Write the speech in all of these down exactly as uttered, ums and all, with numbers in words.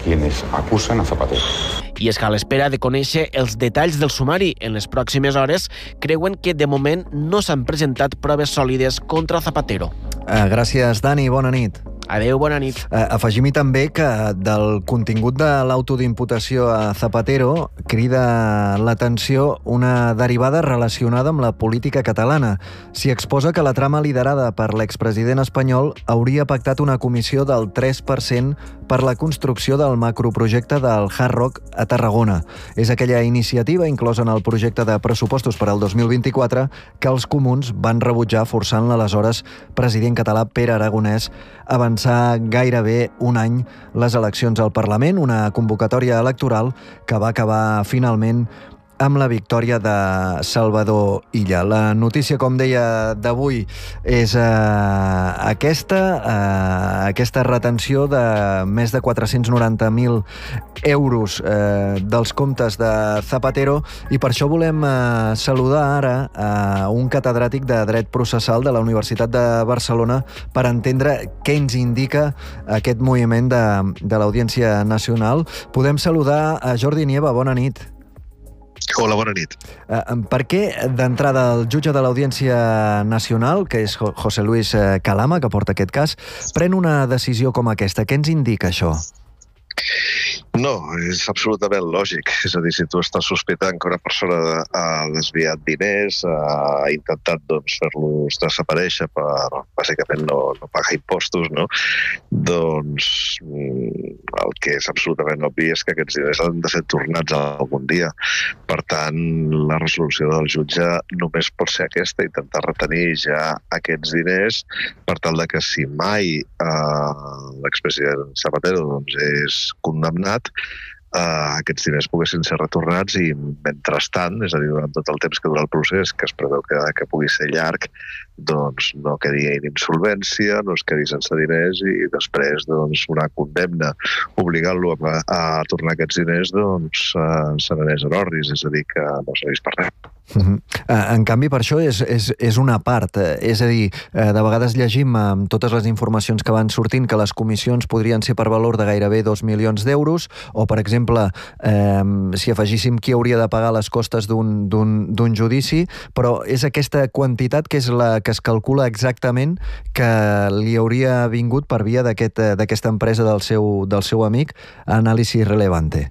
quienes acusan a Zapatero. I és que a l'espera de conèixer els detalls del sumari en les pròximes hores, creuen que de moment no s'han presentat proves sòlides contra Zapatero. Uh, gràcies, Dani. Bona nit. Adéu, bona nit. Uh, afegim-hi també que del contingut de l'auto d'imputació a Zapatero crida l'atenció una derivada relacionada amb la política catalana. S'hi exposa que la trama liderada per l'expresident espanyol hauria pactat una comissió del tres per cent per la construcció del macroprojecte del Hard Rock a Tarragona. És aquella iniciativa inclosa en el projecte de pressupostos per al dos mil vint-i-quatre que els comuns van rebutjar, forçant l'aleshores president català Pere Aragonès a avançar gairebé un any les eleccions al Parlament, una convocatòria electoral que va acabar finalment amb la victòria de Salvador Illa. La notícia, com deia, d'avui és eh, aquesta, eh, aquesta retenció de més de quatre-cents noranta mil euros eh, dels comptes de Zapatero, i per això volem eh, saludar ara a un catedràtic de Dret Processal de la Universitat de Barcelona per entendre què ens indica aquest moviment de, de l'Audiència Nacional. Podem saludar a Jordi Nieva. Bona nit. Hola, bona nit. Uh, per què, d'entrada, el jutge de l'Audiència Nacional, que és José Luis Calama, que porta aquest cas, pren una decisió com aquesta? Què ens indica això? No, és absolutament lògic. És a dir, si tu estàs sospitant que una persona ha desviat diners, ha intentat doncs, fer-los desaparèixer per, bàsicament, no, no pagar impostos, no? Doncs el que és absolutament obvi és que aquests diners han de ser tornats algun dia. Per tant, la resolució del jutge només pot ser aquesta, intentar retenir ja aquests diners per tal de que si mai eh, l'expresident Zapatero doncs, és condemnat, Uh, aquests diners poguessin ser retornats i, mentrestant, és a dir, durant tot el temps que dura el procés, que es preveu que, que pugui ser llarg, doncs no quedi en insolvència, no es quedi sense diners i després doncs, una condemna obligant-lo a, a tornar aquests diners doncs uh, se n'anés en orris, és a dir, que no s'ha vist per res. Uh -huh. uh, en canvi, per això és, és, és una part. Uh, és a dir, uh, de vegades llegim amb totes les informacions que van sortint que les comissions podrien ser per valor de gairebé dos milions d'euros, o, per exemple, eh, si afegíssim qui hauria de pagar les costes d'un d'un judici, però és aquesta quantitat que és la que es calcula exactament que li hauria vingut per via d'aquesta aquest, empresa del seu, del seu amic, Análisis Relevante.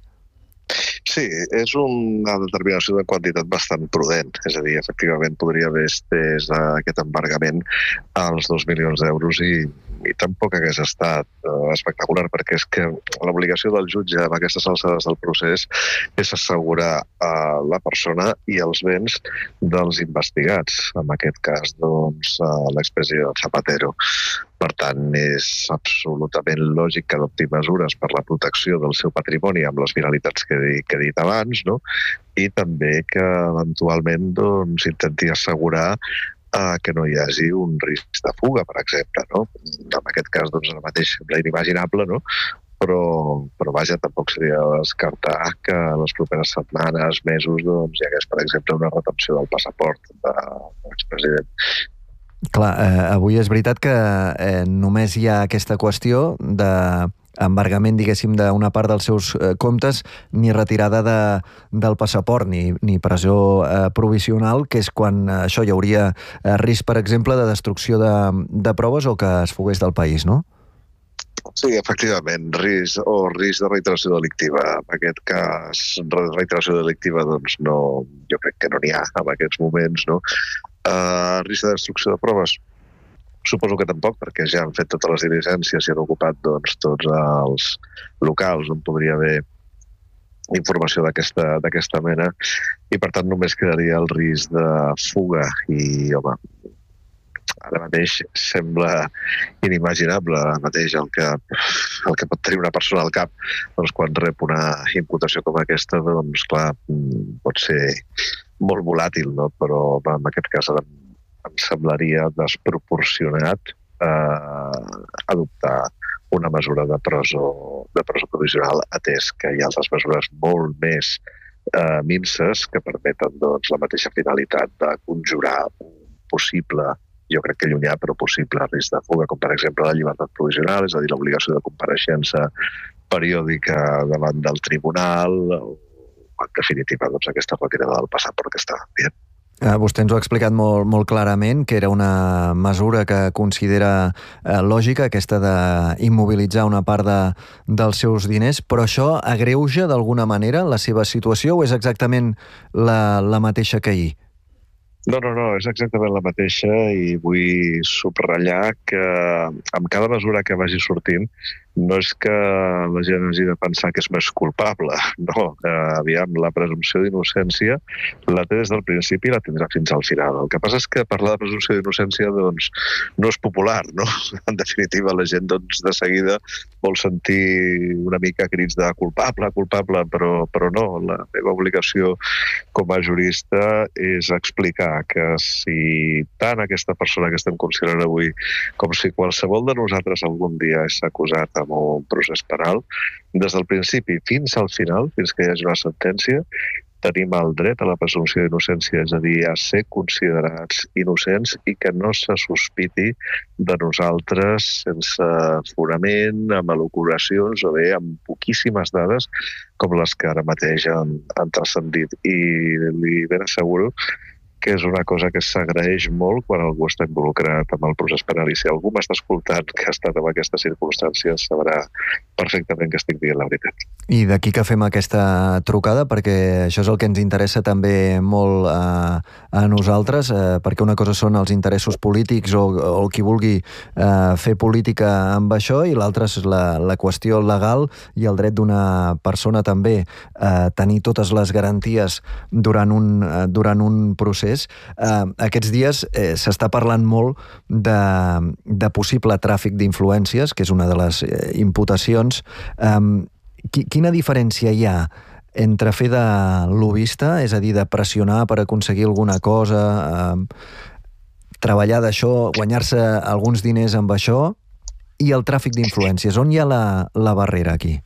Sí, és una determinació de quantitat bastant prudent. És a dir, efectivament podria haver estès aquest embargament als dos milions d'euros i, i tampoc hagués estat uh, espectacular, perquè és que l'obligació del jutge amb aquestes alçades del procés és assegurar uh, la persona i els béns dels investigats. En aquest cas, doncs, uh, l'expresident Zapatero. Per tant, és absolutament lògic que adopti mesures per la protecció del seu patrimoni amb les finalitats que he, que he dit abans, no? I també que eventualment doncs, intenti assegurar eh, que no hi hagi un risc de fuga, per exemple. No? En aquest cas, doncs, ara mateix sembla inimaginable, no? Però, però vaja, tampoc seria descartar que en les properes setmanes, mesos, doncs, hi hagués, per exemple, una retenció del passaport de l'expresident. Clar, eh, avui és veritat que eh, només hi ha aquesta qüestió d'embargament, diguéssim, d'una part dels seus eh, comptes, ni retirada de, del passaport, ni, ni presó eh, provisional, que és quan eh, això hi hauria eh, risc, per exemple, de destrucció de, de proves o que es fugués del país, no? Sí, efectivament, risc o risc de reiteració delictiva. En aquest cas, reiteració delictiva, doncs no, jo crec que no n'hi ha en aquests moments, no? Uh, risc de destrucció de proves? Suposo que tampoc, perquè ja han fet totes les diligències i han ocupat doncs, tots els locals on podria haver informació d'aquesta d'aquesta mena i, per tant, només quedaria el risc de fuga i, home, ara mateix sembla inimaginable ara mateix el que, el que pot tenir una persona al cap doncs, quan rep una imputació com aquesta, doncs, clar, pot ser molt volàtil, no? Però en aquest cas em, em semblaria desproporcionat eh, adoptar una mesura de presó, de presó provisional, atès que hi ha altres mesures molt més eh, minces que permeten doncs, la mateixa finalitat de conjurar un possible, jo crec que llunyà, però possible risc de fuga, com per exemple la llibertat provisional, és a dir, l'obligació de compareixença periòdica davant del tribunal, o en definitiva, doncs, aquesta retirada del passaport que estava dient. Eh, vostè ens ho ha explicat molt, molt clarament, que era una mesura que considera eh, lògica, aquesta d'immobilitzar una part de, dels seus diners, però això agreuja d'alguna manera la seva situació o és exactament la, la mateixa que ahir? No, no, no, és exactament la mateixa i vull subratllar que amb cada mesura que vagi sortint no és que la gent hagi de pensar que és més culpable, no. Eh, aviam, la presumpció d'innocència la té des del principi i la tindrà fins al final. El que passa és que parlar de presumpció d'innocència doncs, no és popular, no? En definitiva, la gent doncs, de seguida vol sentir una mica crits de culpable, culpable, però, però no. La meva obligació com a jurista és explicar que si tant aquesta persona que estem considerant avui com si qualsevol de nosaltres algun dia és acusat amb un procés penal, des del principi fins al final, fins que hi hagi una sentència, tenim el dret a la presumpció d'innocència, és a dir, a ser considerats innocents i que no se sospiti de nosaltres sense fonament, amb elucubracions o bé amb poquíssimes dades com les que ara mateix han, han transcendit. I li ben asseguro que és una cosa que s'agraeix molt quan algú està involucrat amb el procés penal. I si algú m'està escoltant que ha estat en aquestes circumstàncies, sabrà perfectament que estic dient la veritat. I d'aquí que fem aquesta trucada, perquè això és el que ens interessa també molt a, a nosaltres, eh, perquè una cosa són els interessos polítics o, o qui vulgui eh, fer política amb això, i l'altra és la, la qüestió legal i el dret d'una persona també a tenir totes les garanties durant un, durant un procés. Uh, aquests dies eh, s'està parlant molt de, de possible tràfic d'influències, que és una de les eh, imputacions. Um, qui, quina diferència hi ha entre fer de lobista, és a dir, de pressionar per aconseguir alguna cosa, uh, treballar d'això, guanyar-se alguns diners amb això, i el tràfic d'influències? On hi ha la, la barrera aquí?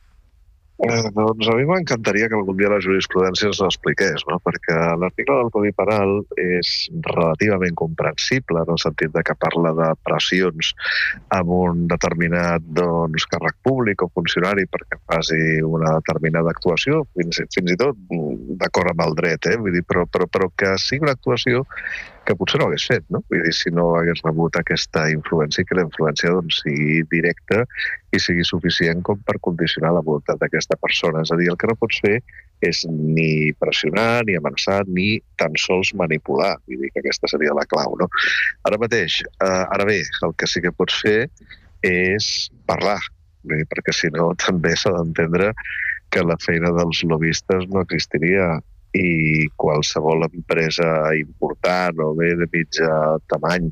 Eh, doncs a mi m'encantaria que algun dia la jurisprudència ens l'expliqués, no? Perquè l'article del Codi Penal és relativament comprensible en el sentit de que parla de pressions amb un determinat doncs, càrrec públic o funcionari perquè faci una determinada actuació, fins, fins i tot d'acord amb el dret, eh? Vull dir, però, però, però que sigui una actuació que potser no hagués fet, no? Vull dir, si no hagués rebut aquesta influència, que la influència doncs, sigui directa i sigui suficient com per condicionar la voluntat d'aquesta persona. És a dir, el que no pots fer és ni pressionar, ni amenaçar, ni tan sols manipular. Vull dir que aquesta seria la clau, no? Ara mateix, eh, ara bé, el que sí que pots fer és parlar, vull dir, perquè si no també s'ha d'entendre que la feina dels lobistes no existiria i qualsevol empresa important o bé de mitjà tamany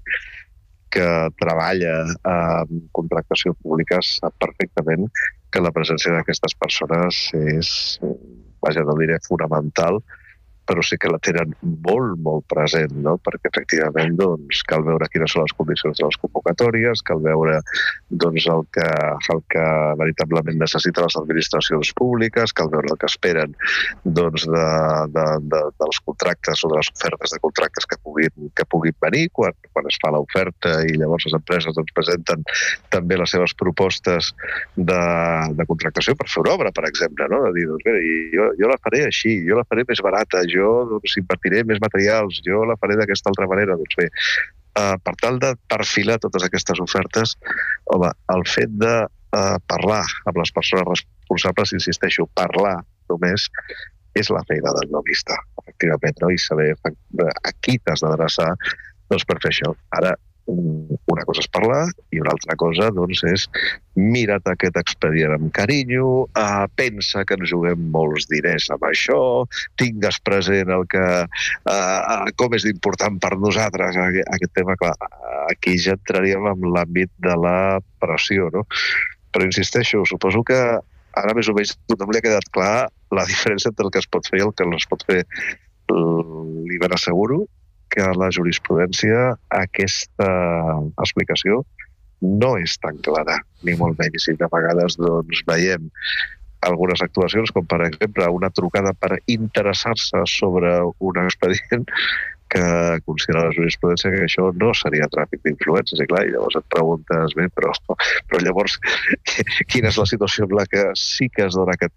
que treballa en contractació pública sap perfectament que la presència d'aquestes persones és, vaja, no diré fonamental, però sí que la tenen molt, molt present, no? Perquè efectivament doncs, cal veure quines són les condicions de les convocatòries, cal veure doncs, el, que, el que veritablement necessiten les administracions públiques, cal veure el que esperen doncs, de, de, de, dels contractes o de les ofertes de contractes que puguin, que puguin venir quan, quan es fa l'oferta i llavors les empreses doncs, presenten també les seves propostes de, de contractació per fer una obra, per exemple, no? De dir, doncs, mira, jo, jo la faré així, jo la faré més barata, jo doncs, invertiré més materials, jo la faré d'aquesta altra manera. Doncs bé, uh, per tal de perfilar totes aquestes ofertes, home, el fet de uh, parlar amb les persones responsables, insisteixo, parlar només, és la feina del lobista, efectivament, no? I saber a qui t'has d'adreçar doncs, per fer això. Ara, una cosa és parlar i una altra cosa doncs, és mira't aquest expedient amb carinyo, eh, pensa que ens juguem molts diners amb això, tingues present el que, eh, com és important per nosaltres aquest tema. Clar, aquí ja entraríem en l'àmbit de la pressió, no? Però insisteixo, suposo que ara més o menys tothom li ha quedat clar la diferència entre el que es pot fer i el que no es pot fer. Li ben asseguro que a la jurisprudència aquesta explicació no és tan clara, ni molt menys. I de vegades doncs, veiem algunes actuacions, com per exemple una trucada per interessar-se sobre un expedient, que considera la jurisprudència que això no seria tràfic d'influències. I clar, i llavors et preguntes, bé, però, però llavors quina és la situació en la que sí que es dona aquest